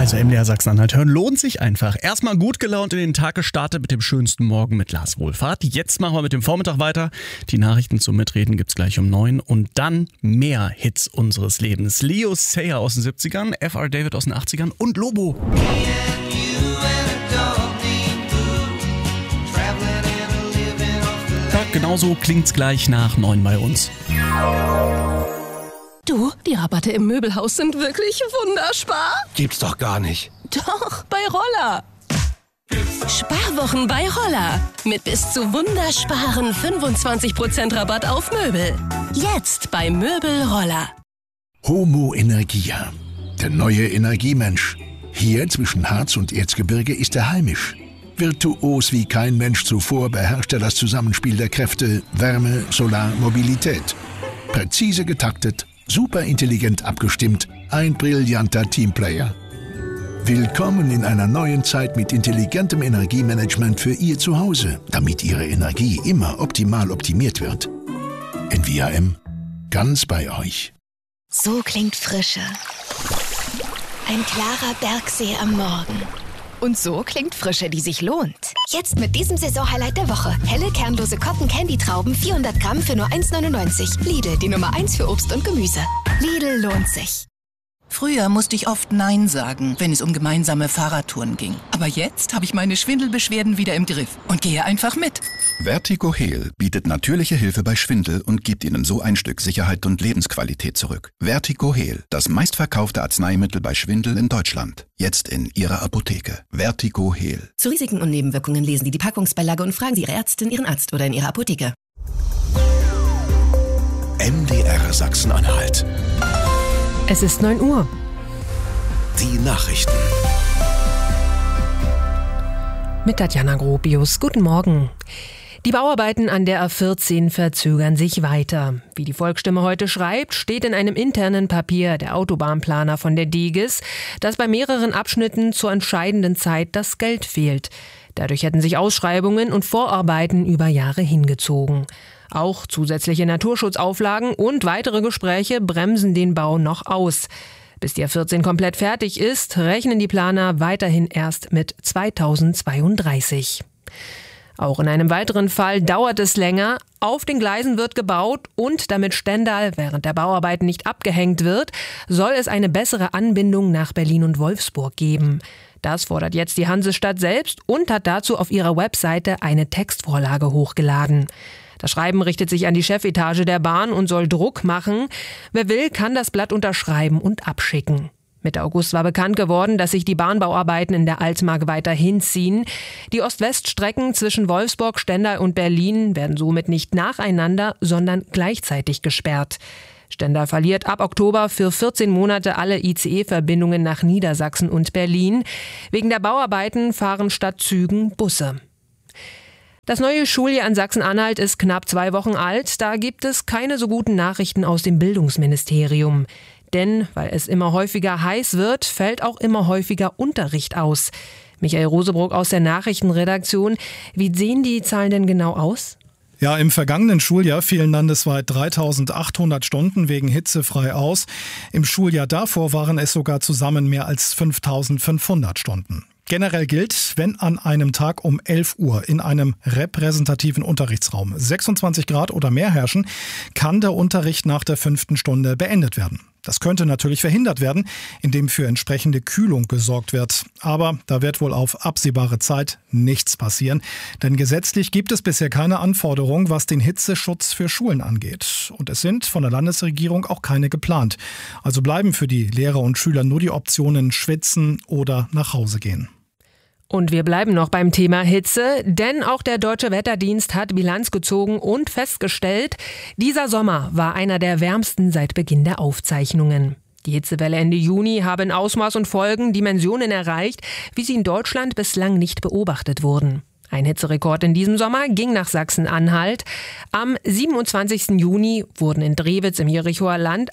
Also MDR Sachsen-Anhalt hören lohnt sich einfach. Erstmal gut gelaunt in den Tag gestartet mit dem schönsten Morgen mit Lars Wohlfahrt. Jetzt machen wir mit dem Vormittag weiter. Die Nachrichten zum Mitreden gibt's gleich um 9 und dann mehr Hits unseres Lebens. Leo Sayer aus den 70ern, F.R. David aus den 80ern und Lobo. Ja, genauso klingt's gleich nach 9 bei uns. Du, die Rabatte im Möbelhaus sind wirklich wunderspar. Gibt's doch gar nicht. Doch, bei Roller. Sparwochen bei Roller. Mit bis zu wundersparen 25% Rabatt auf Möbel. Jetzt bei Möbel Roller. Homo Energia, der neue Energiemensch. Hier zwischen Harz und Erzgebirge ist er heimisch. Virtuos wie kein Mensch zuvor beherrscht er das Zusammenspiel der Kräfte Wärme, Solar, Mobilität. Präzise getaktet, super intelligent abgestimmt, ein brillanter Teamplayer. Willkommen in einer neuen Zeit mit intelligentem Energiemanagement für Ihr Zuhause, damit Ihre Energie immer optimal optimiert wird. NVIM, ganz bei euch. So klingt Frische. Ein klarer Bergsee am Morgen. Und so klingt Frische, die sich lohnt. Jetzt mit diesem Saisonhighlight der Woche. Helle, kernlose Cotton-Candy-Trauben, 400 Gramm für nur 1,99. Lidl, die Nummer 1 für Obst und Gemüse. Lidl lohnt sich. Früher musste ich oft Nein sagen, wenn es um gemeinsame Fahrradtouren ging. Aber jetzt habe ich meine Schwindelbeschwerden wieder im Griff und gehe einfach mit. Vertigo Heal bietet natürliche Hilfe bei Schwindel und gibt Ihnen so ein Stück Sicherheit und Lebensqualität zurück. Vertigo Heal, das meistverkaufte Arzneimittel bei Schwindel in Deutschland. Jetzt in Ihrer Apotheke. Vertigo Heal. Zu Risiken und Nebenwirkungen lesen Sie die Packungsbeilage und fragen Sie Ihre Ärztin, Ihren Arzt oder in Ihrer Apotheke. MDR Sachsen-Anhalt. Es ist 9 Uhr. Die Nachrichten. Mit Tatjana Gropius. Guten Morgen. Die Bauarbeiten an der A14 verzögern sich weiter. Wie die Volksstimme heute schreibt, steht in einem internen Papier der Autobahnplaner von der Digis, dass bei mehreren Abschnitten zur entscheidenden Zeit das Geld fehlt. Dadurch hätten sich Ausschreibungen und Vorarbeiten über Jahre hingezogen. Auch zusätzliche Naturschutzauflagen und weitere Gespräche bremsen den Bau noch aus. Bis die A14 komplett fertig ist, rechnen die Planer weiterhin erst mit 2032. Auch in einem weiteren Fall dauert es länger. Auf den Gleisen wird gebaut und damit Stendal während der Bauarbeiten nicht abgehängt wird, soll es eine bessere Anbindung nach Berlin und Wolfsburg geben. Das fordert jetzt die Hansestadt selbst und hat dazu auf ihrer Webseite eine Textvorlage hochgeladen. Das Schreiben richtet sich an die Chefetage der Bahn und soll Druck machen. Wer will, kann das Blatt unterschreiben und abschicken. Mitte August war bekannt geworden, dass sich die Bahnbauarbeiten in der Altmark weiter hinziehen. Die Ost-West-Strecken zwischen Wolfsburg, Stendal und Berlin werden somit nicht nacheinander, sondern gleichzeitig gesperrt. Stendal verliert ab Oktober für 14 Monate alle ICE-Verbindungen nach Niedersachsen und Berlin. Wegen der Bauarbeiten fahren statt Zügen Busse. Das neue Schuljahr in Sachsen-Anhalt ist knapp 2 Wochen alt. Da gibt es keine so guten Nachrichten aus dem Bildungsministerium. Denn weil es immer häufiger heiß wird, fällt auch immer häufiger Unterricht aus. Michael Rosebrock aus der Nachrichtenredaktion. Wie sehen die Zahlen denn genau aus? Ja, im vergangenen Schuljahr fielen landesweit 3.800 Stunden wegen Hitze frei aus. Im Schuljahr davor waren es sogar zusammen mehr als 5.500 Stunden. Generell gilt, wenn an einem Tag um 11 Uhr in einem repräsentativen Unterrichtsraum 26 Grad oder mehr herrschen, kann der Unterricht nach der 5. Stunde beendet werden. Das könnte natürlich verhindert werden, indem für entsprechende Kühlung gesorgt wird. Aber da wird wohl auf absehbare Zeit nichts passieren. Denn gesetzlich gibt es bisher keine Anforderung, was den Hitzeschutz für Schulen angeht. Und es sind von der Landesregierung auch keine geplant. Also bleiben für die Lehrer und Schüler nur die Optionen schwitzen oder nach Hause gehen. Und wir bleiben noch beim Thema Hitze, denn auch der Deutsche Wetterdienst hat Bilanz gezogen und festgestellt, dieser Sommer war einer der wärmsten seit Beginn der Aufzeichnungen. Die Hitzewelle Ende Juni habe in Ausmaß und Folgen Dimensionen erreicht, wie sie in Deutschland bislang nicht beobachtet wurden. Ein Hitzerekord in diesem Sommer ging nach Sachsen-Anhalt. Am 27. Juni wurden in Drewitz im Jerichoer Land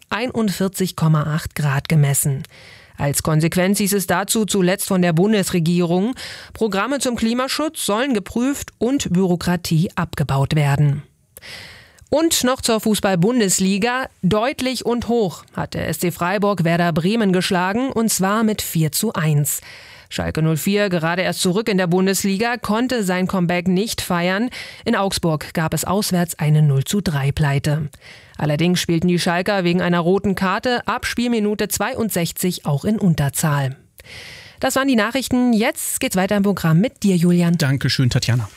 41,8 Grad gemessen. Als Konsequenz hieß es dazu zuletzt von der Bundesregierung, Programme zum Klimaschutz sollen geprüft und Bürokratie abgebaut werden. Und noch zur Fußball-Bundesliga. Deutlich und hoch hat der SC Freiburg Werder Bremen geschlagen, und zwar mit 4:1. Schalke 04, gerade erst zurück in der Bundesliga, konnte sein Comeback nicht feiern. In Augsburg gab es auswärts eine 0:3-Pleite. Allerdings spielten die Schalker wegen einer roten Karte ab Spielminute 62 auch in Unterzahl. Das waren die Nachrichten. Jetzt geht's weiter im Programm mit dir, Julian. Dankeschön, Tatjana.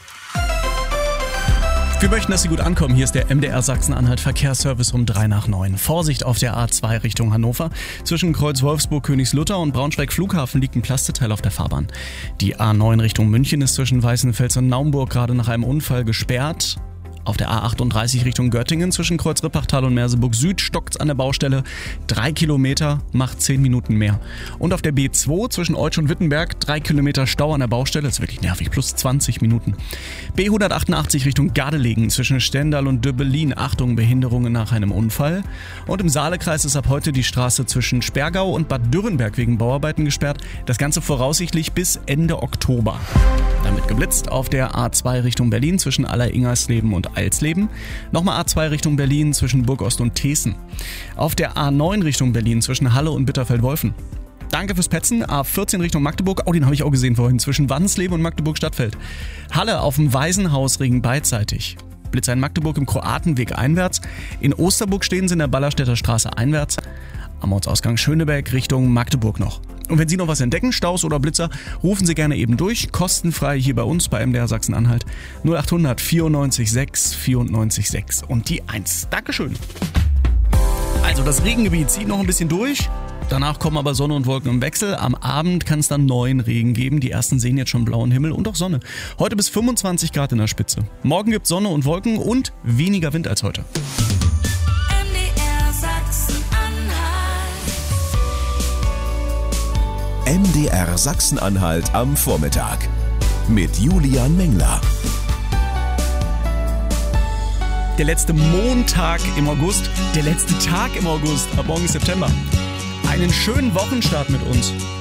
Wir möchten, dass Sie gut ankommen. Hier ist der MDR Sachsen-Anhalt Verkehrsservice um 8:03. Vorsicht auf der A2 Richtung Hannover. Zwischen Kreuz Wolfsburg, Königslutter und Braunschweig Flughafen liegt ein Plasteteil auf der Fahrbahn. Die A9 Richtung München ist zwischen Weißenfels und Naumburg gerade nach einem Unfall gesperrt. Auf der A38 Richtung Göttingen zwischen Kreuz Rippachtal und Merseburg Süd stockt's an der Baustelle. 3 Kilometer macht 10 Minuten mehr. Und auf der B2 zwischen Oetsch und Wittenberg 3 Kilometer Stau an der Baustelle. Das ist wirklich nervig, plus 20 Minuten. B188 Richtung Gardelegen zwischen Stendal und Döbbelin. Achtung, Behinderungen nach einem Unfall. Und im Saalekreis ist ab heute die Straße zwischen Sperrgau und Bad Dürrenberg wegen Bauarbeiten gesperrt. Das Ganze voraussichtlich bis Ende Oktober. Damit geblitzt auf der A2 Richtung Berlin zwischen Aller-Ingersleben und Alsleben. Nochmal A2 Richtung Berlin zwischen Burgost und Teeßen. Auf der A9 Richtung Berlin zwischen Halle und Bitterfeld-Wolfen. Danke fürs Petzen. A14 Richtung Magdeburg. Oh, den habe ich auch gesehen vorhin. Zwischen Wansleben und Magdeburg-Stadtfeld. Halle auf dem Waisenhausring beidseitig. Blitzer in Magdeburg im Kroatenweg einwärts. In Osterburg stehen sie in der Ballerstädter Straße einwärts. Am Ortsausgang Schöneberg Richtung Magdeburg noch. Und wenn Sie noch was entdecken, Staus oder Blitzer, rufen Sie gerne eben durch. Kostenfrei hier bei uns bei MDR Sachsen-Anhalt. 0800 94 6 94 6 und die 1. Dankeschön. Also das Regengebiet zieht noch ein bisschen durch. Danach kommen aber Sonne und Wolken im Wechsel. Am Abend kann es dann neuen Regen geben. Die ersten sehen jetzt schon blauen Himmel und auch Sonne. Heute bis 25 Grad in der Spitze. Morgen gibt es Sonne und Wolken und weniger Wind als heute. MDR Sachsen-Anhalt am Vormittag mit Julian Mengler. Der letzte Montag im August, der letzte Tag im August, ab morgen ist September. Einen schönen Wochenstart mit uns.